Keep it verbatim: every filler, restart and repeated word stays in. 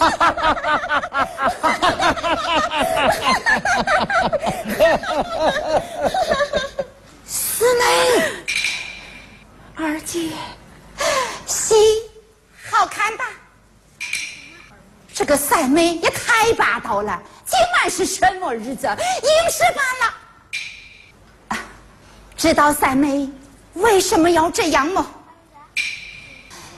四妹，二姐，戏好看吧？这个三妹也太霸道了，今晚是什么日子？硬是办了。啊，知道三妹为什么要这样吗？